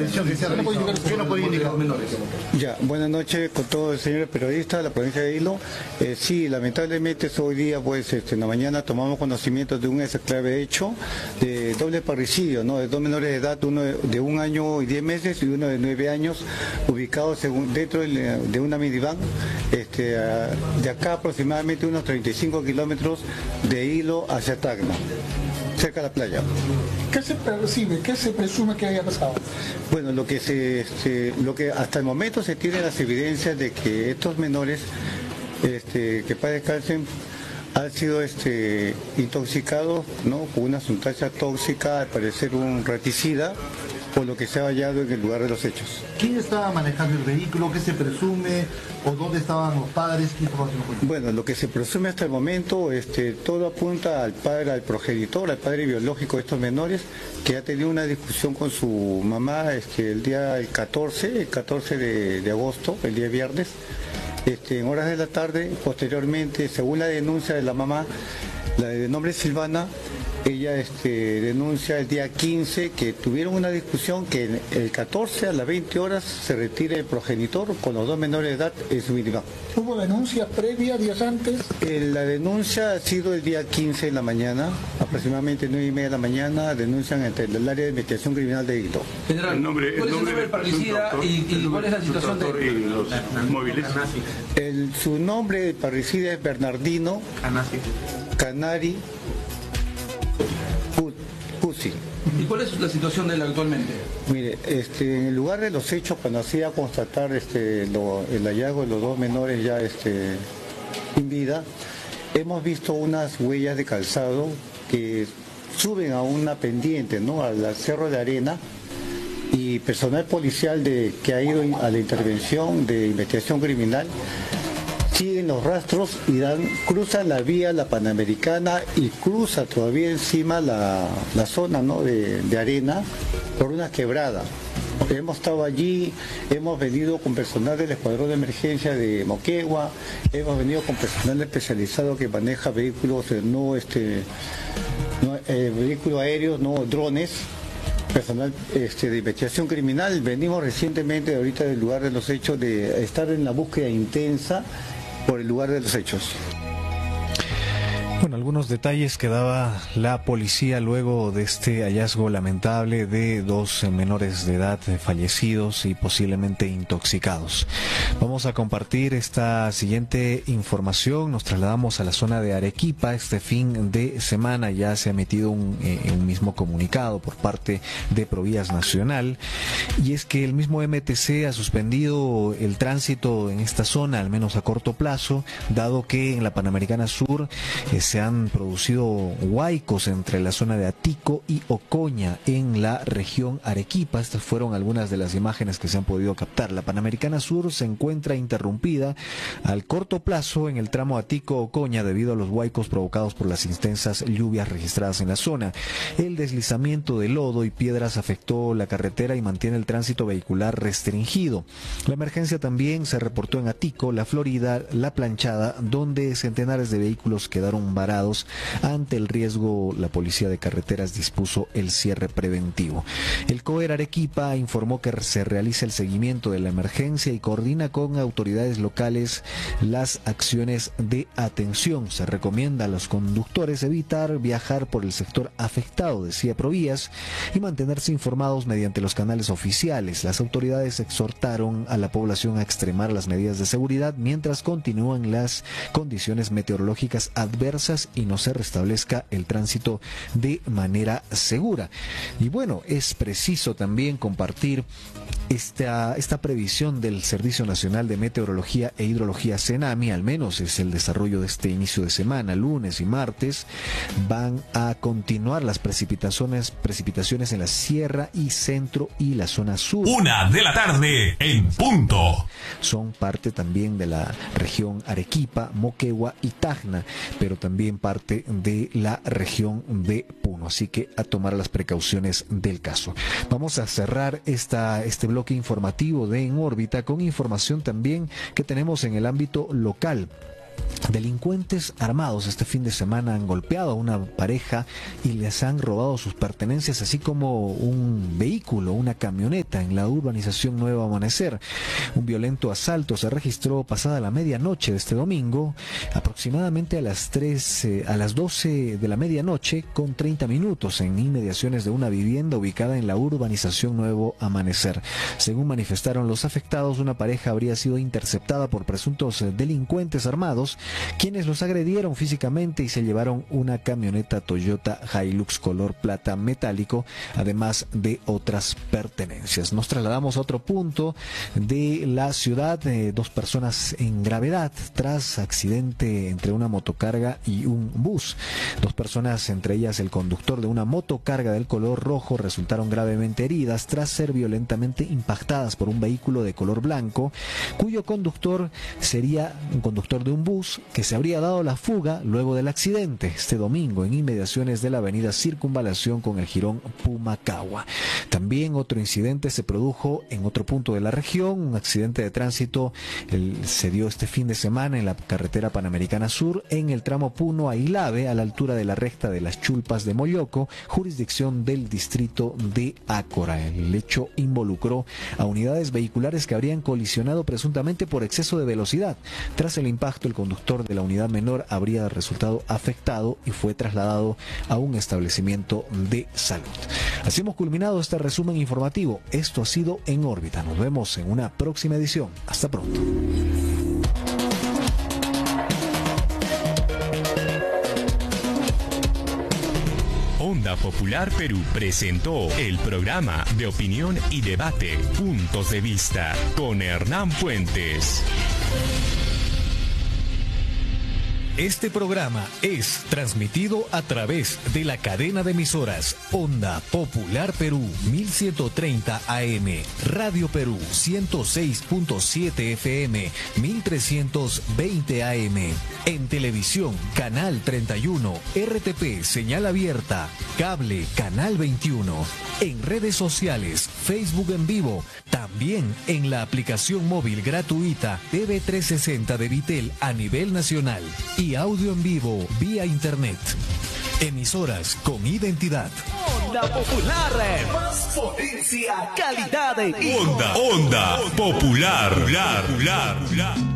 prevención que se ha realizado? ¿Qué nos puede indicar? Ya, buenas noches con todos, señores periodistas de la provincia de Hilo. Sí, lamentablemente hoy día, pues, en la mañana tomamos conocimiento de un exaclave hecho de doble parricidio, ¿no? De dos menores de edad, uno de 1 año y 10 meses y uno de 9 años, ubicados dentro de una minivan, de acá aproximadamente unos 35 kilómetros de Hilo hacia Tacna, cerca de la playa. ¿Qué se percibe? ¿Qué se presume que haya pasado? Bueno, lo que hasta el momento se tiene las evidencias de que estos menores, que para descansen, han sido intoxicados, ¿no?, con una sustancia tóxica, al parecer un raticida, por lo que se ha hallado en el lugar de los hechos. ¿Quién estaba manejando el vehículo? ¿Qué se presume? ¿O dónde estaban los padres? ¿Qué información nos cuenta? Bueno, lo que se presume hasta el momento, todo apunta al padre, al progenitor, al padre biológico de estos menores, que ha tenido una discusión con su mamá el 14 de agosto, el día viernes, en horas de la tarde. Posteriormente, según la denuncia de la mamá, la de nombre Silvana, ella denuncia el día 15 que tuvieron una discusión, que el 14 a las 20 horas se retira el progenitor con los dos menores de edad en su minivan. ¿Hubo denuncia previa, días antes? La denuncia ha sido el día 15 de la mañana, aproximadamente 9:30 de la mañana, denuncian ante el área de investigación criminal de Hilo. General, ¿cuál es el nombre del parricida y cuál es la situación de los móviles? Su nombre del parricida es Bernardino Canari Cusi. ¿Y cuál es la situación de él actualmente? Mire, en el lugar de los hechos, cuando hacía constatar el hallazgo de los dos menores ya sin vida, hemos visto unas huellas de calzado que suben a una pendiente, ¿no?, al cerro de arena, y personal policial que ha ido a la intervención de investigación criminal siguen los rastros y cruzan la vía, la Panamericana, y cruza todavía encima la zona, ¿no?, de arena, por una quebrada. Hemos estado allí, hemos venido con personal del Escuadrón de Emergencia de Moquegua, hemos venido con personal especializado que maneja vehículos, vehículos aéreos, no drones, personal de investigación criminal. Venimos recientemente, ahorita, del lugar de los hechos, de estar en la búsqueda intensa por el lugar de los hechos. Bueno, algunos detalles que daba la policía luego de este hallazgo lamentable de dos menores de edad fallecidos y posiblemente intoxicados. Vamos a compartir esta siguiente información. Nos trasladamos a la zona de Arequipa. Este fin de semana ya se ha emitido un mismo comunicado por parte de Provías Nacional, y es que el mismo MTC ha suspendido el tránsito en esta zona, al menos a corto plazo, dado que en la Panamericana Sur se han producido huaicos entre la zona de Atico y Ocoña en la región Arequipa. Estas fueron algunas de las imágenes que se han podido captar. La Panamericana Sur se encuentra interrumpida al corto plazo en el tramo Atico-Ocoña debido a los huaicos provocados por las intensas lluvias registradas en la zona. El deslizamiento de lodo y piedras afectó la carretera y mantiene el tránsito vehicular restringido. La emergencia también se reportó en Atico, La Florida, La Planchada, donde centenares de vehículos quedaron varados. Ante el riesgo, la Policía de Carreteras dispuso el cierre preventivo. El COER Arequipa informó que se realiza el seguimiento de la emergencia y coordina con autoridades locales las acciones de atención. Se recomienda a los conductores evitar viajar por el sector afectado, decía Provías, y mantenerse informados mediante los canales oficiales. Las autoridades exhortaron a la población a extremar las medidas de seguridad mientras continúan las condiciones meteorológicas adversas y no se restablezca el tránsito de manera segura. Y bueno, es preciso también compartir esta previsión del Servicio Nacional de Meteorología e Hidrología CENAMI. Al menos es el desarrollo de este inicio de semana. Lunes y martes van a continuar las precipitaciones en la sierra y centro y la zona sur. 1:00 p.m. en punto. Son parte también de la región Arequipa, Moquegua y Tacna, pero también parte de la región de Puno. Así que a tomar las precauciones del caso. Vamos a cerrar este bloque informativo de En órbita con información también que tenemos en el ámbito local. Delincuentes armados este fin de semana han golpeado a una pareja y les han robado sus pertenencias, así como un vehículo, una camioneta, en la urbanización Nuevo Amanecer. Un violento asalto se registró pasada la medianoche de este domingo, aproximadamente a las 12 de la medianoche con 30 minutos, en inmediaciones de una vivienda ubicada en la urbanización Nuevo Amanecer. Según manifestaron los afectados, una pareja habría sido interceptada por presuntos delincuentes armados, quienes los agredieron físicamente y se llevaron una camioneta Toyota Hilux color plata metálico, además de otras pertenencias. Nos trasladamos a otro punto de la ciudad. 2 personas en gravedad tras accidente entre una motocarga y un bus. 2 personas, entre ellas el conductor de una motocarga del color rojo, resultaron gravemente heridas tras ser violentamente impactadas por un vehículo de color blanco, cuyo conductor sería un conductor de un bus que se habría dado la fuga luego del accidente este domingo en inmediaciones de la avenida Circunvalación con el jirón Pumacagua. También otro incidente se produjo en otro punto de la región. Un accidente de tránsito se dio este fin de semana en la carretera Panamericana Sur, en el tramo Puno a Ilave, a la altura de la recta de las Chulpas de Moyoco, jurisdicción del distrito de Ácora. El hecho involucró a unidades vehiculares que habrían colisionado presuntamente por exceso de velocidad. Tras el impacto, el conductor de la unidad menor habría resultado afectado y fue trasladado a un establecimiento de salud. Así hemos culminado este resumen informativo. Esto ha sido En órbita. Nos vemos en una próxima edición. Hasta pronto. Onda Popular Perú presentó el programa de opinión y debate Puntos de Vista con Hernán Puentes. Este programa es transmitido a través de la cadena de emisoras Onda Popular Perú 1130 AM, Radio Perú 106.7 FM 1320 AM, en televisión Canal 31, RTP Señal Abierta, Cable Canal 21, en redes sociales Facebook en vivo, también en la aplicación móvil gratuita TV360 de Vitel a nivel nacional y audio en vivo vía internet. Emisoras con identidad. Onda Popular, más potencia, calidad. Onda Popular.